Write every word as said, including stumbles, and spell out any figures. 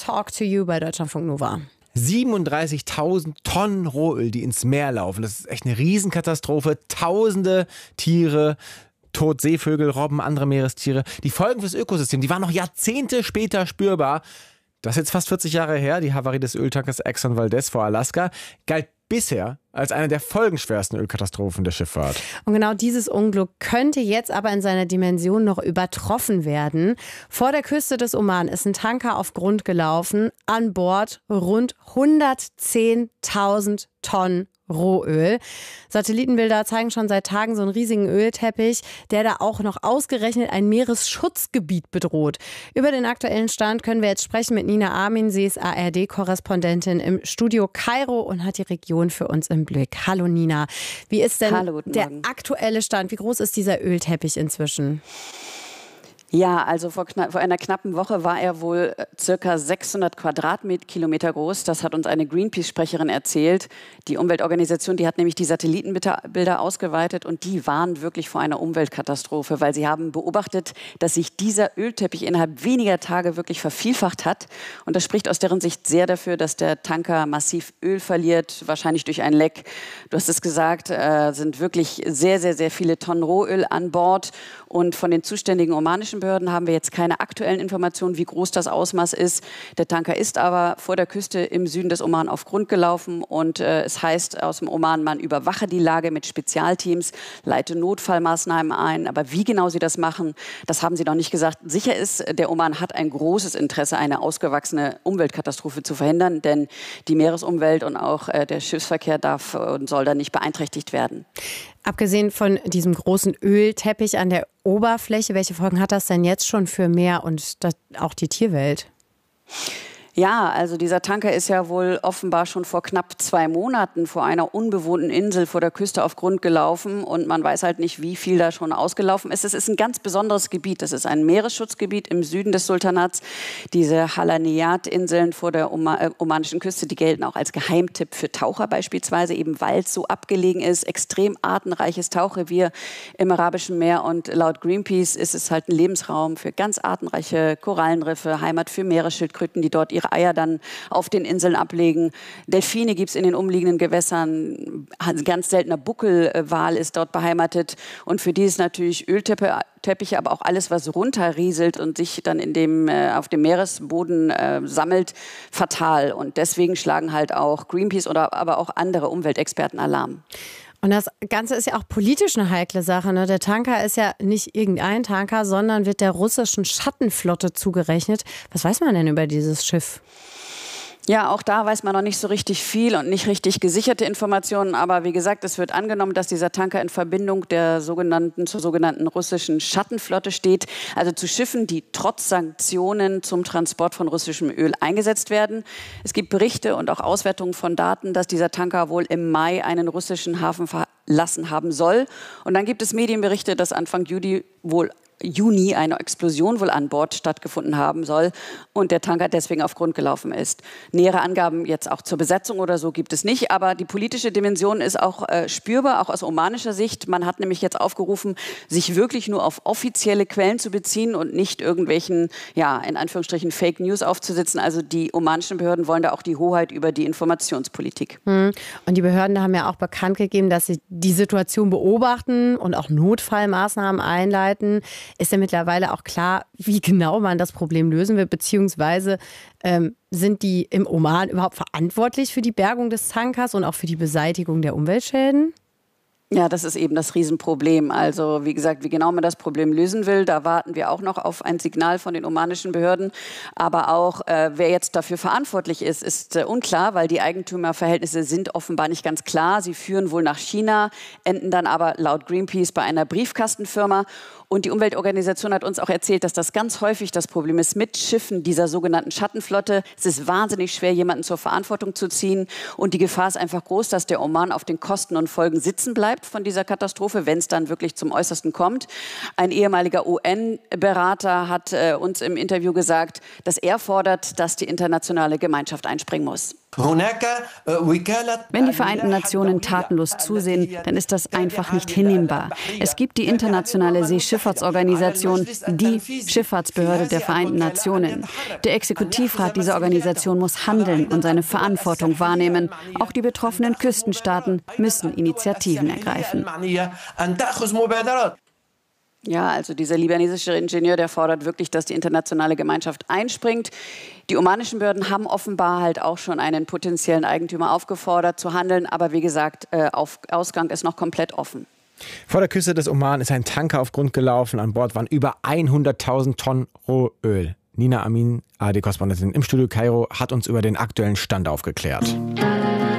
Talk to You bei Deutschlandfunk Nova. siebenunddreißigtausend Tonnen Rohöl, die ins Meer laufen. Das ist echt eine Riesenkatastrophe. Tausende Tiere, tot Seevögel, Robben, andere Meerestiere. Die Folgen fürs Ökosystem, die waren noch Jahrzehnte später spürbar. Das ist jetzt fast vierzig Jahre her. Die Havarie des Öltankers Exxon Valdez vor Alaska galt bisher als eine der folgenschwersten Ölkatastrophen der Schifffahrt. Und genau dieses Unglück könnte jetzt aber in seiner Dimension noch übertroffen werden. Vor der Küste des Oman ist ein Tanker auf Grund gelaufen. An Bord rund hundertzehntausend Tonnen Rohöl. Satellitenbilder zeigen schon seit Tagen so einen riesigen Ölteppich, der da auch noch ausgerechnet ein Meeresschutzgebiet bedroht. Über den aktuellen Stand können wir jetzt sprechen mit Nina Armin. Sie ist A R D-Korrespondentin im Studio Kairo und hat die Region für uns im Blick. Hallo Nina. Wie ist denn Hallo, der aktuelle Stand? Wie groß ist dieser Ölteppich inzwischen? Ja, also vor, knapp, vor einer knappen Woche war er wohl circa sechshundert Quadratkilometer groß. Das hat uns eine Greenpeace-Sprecherin erzählt. Die Umweltorganisation, die hat nämlich die Satellitenbilder ausgeweitet und die warnen wirklich vor einer Umweltkatastrophe, weil sie haben beobachtet, dass sich dieser Ölteppich innerhalb weniger Tage wirklich vervielfacht hat. Und das spricht aus deren Sicht sehr dafür, dass der Tanker massiv Öl verliert, wahrscheinlich durch ein Leck. Du hast es gesagt, äh, sind wirklich sehr, sehr, sehr viele Tonnen Rohöl an Bord. Und von den zuständigen omanischen Behörden haben wir jetzt keine aktuellen Informationen, wie groß das Ausmaß ist. Der Tanker ist aber vor der Küste im Süden des Oman auf Grund gelaufen und äh, es heißt aus dem Oman, man überwache die Lage mit Spezialteams, leite Notfallmaßnahmen ein. Aber wie genau sie das machen, das haben sie noch nicht gesagt. Sicher ist, der Oman hat ein großes Interesse, eine ausgewachsene Umweltkatastrophe zu verhindern, denn die Meeresumwelt und auch äh, der Schiffsverkehr darf und soll da nicht beeinträchtigt werden. Abgesehen von diesem großen Ölteppich an der Oberfläche, welche Folgen hat das denn jetzt schon für Meer und das, auch die Tierwelt? Ja, also dieser Tanker ist ja wohl offenbar schon vor knapp zwei Monaten vor einer unbewohnten Insel vor der Küste auf Grund gelaufen und man weiß halt nicht, wie viel da schon ausgelaufen ist. Es ist ein ganz besonderes Gebiet. Das ist ein Meeresschutzgebiet im Süden des Sultanats. Diese Halaniyat-Inseln vor der Oma- äh, omanischen Küste, die gelten auch als Geheimtipp für Taucher beispielsweise, eben weil es so abgelegen ist. Extrem artenreiches Tauchrevier im Arabischen Meer und laut Greenpeace ist es halt ein Lebensraum für ganz artenreiche Korallenriffe, Heimat für Meeresschildkröten, die dort ihre Eier dann auf den Inseln ablegen. Delfine gibt es in den umliegenden Gewässern. Ein ganz seltener Buckelwal ist dort beheimatet. Und für die ist natürlich Ölteppiche, aber auch alles, was runterrieselt und sich dann in dem, äh, auf dem Meeresboden äh, sammelt, fatal. Und deswegen schlagen halt auch Greenpeace oder aber auch andere Umweltexperten Alarm. Und das Ganze ist ja auch politisch eine heikle Sache, ne? Der Tanker ist ja nicht irgendein Tanker, sondern wird der russischen Schattenflotte zugerechnet. Was weiß man denn über dieses Schiff? Ja, auch da weiß man noch nicht so richtig viel und nicht richtig gesicherte Informationen. Aber wie gesagt, es wird angenommen, dass dieser Tanker in Verbindung der sogenannten, zur sogenannten russischen Schattenflotte steht. Also zu Schiffen, die trotz Sanktionen zum Transport von russischem Öl eingesetzt werden. Es gibt Berichte und auch Auswertungen von Daten, dass dieser Tanker wohl im Mai einen russischen Hafen verlassen haben soll. Und dann gibt es Medienberichte, dass Anfang Juli wohl Juni eine Explosion wohl an Bord stattgefunden haben soll und der Tanker deswegen auf Grund gelaufen ist. Nähere Angaben jetzt auch zur Besetzung oder so gibt es nicht, aber die politische Dimension ist auch äh, spürbar, auch aus omanischer Sicht. Man hat nämlich jetzt aufgerufen, sich wirklich nur auf offizielle Quellen zu beziehen und nicht irgendwelchen, ja, in Anführungsstrichen Fake News aufzusitzen. Also die omanischen Behörden wollen da auch die Hoheit über die Informationspolitik. Hm. Und die Behörden haben ja auch bekannt gegeben, dass sie die Situation beobachten und auch Notfallmaßnahmen einleiten. Ist ja mittlerweile auch klar, wie genau man das Problem lösen will, beziehungsweise ähm, sind die im Oman überhaupt verantwortlich für die Bergung des Tankers und auch für die Beseitigung der Umweltschäden? Ja, das ist eben das Riesenproblem. Also wie gesagt, wie genau man das Problem lösen will, da warten wir auch noch auf ein Signal von den omanischen Behörden. Aber auch, äh, wer jetzt dafür verantwortlich ist, ist äh, unklar, weil die Eigentümerverhältnisse sind offenbar nicht ganz klar. Sie führen wohl nach China, enden dann aber laut Greenpeace bei einer Briefkastenfirma. Und die Umweltorganisation hat uns auch erzählt, dass das ganz häufig das Problem ist mit Schiffen dieser sogenannten Schattenflotte. Es ist wahnsinnig schwer, jemanden zur Verantwortung zu ziehen. Und die Gefahr ist einfach groß, dass der Oman auf den Kosten und Folgen sitzen bleibt von dieser Katastrophe, wenn es dann wirklich zum Äußersten kommt. Ein ehemaliger U N-Berater hat äh, uns im Interview gesagt, dass er fordert, dass die internationale Gemeinschaft einspringen muss. Wenn die Vereinten Nationen tatenlos zusehen, dann ist das einfach nicht hinnehmbar. Es gibt die Internationale Seeschifffahrtsorganisation, die Schifffahrtsbehörde der Vereinten Nationen. Der Exekutivrat dieser Organisation muss handeln und seine Verantwortung wahrnehmen. Auch die betroffenen Küstenstaaten müssen Initiativen ergreifen. Ja, also dieser libanesische Ingenieur, der fordert wirklich, dass die internationale Gemeinschaft einspringt. Die omanischen Behörden haben offenbar halt auch schon einen potenziellen Eigentümer aufgefordert zu handeln. Aber wie gesagt, äh, auf Ausgang ist noch komplett offen. Vor der Küste des Oman ist ein Tanker auf Grund gelaufen. An Bord waren über hunderttausend Tonnen Rohöl. Nina Amin, A R D-Korrespondentin im Studio Kairo, hat uns über den aktuellen Stand aufgeklärt.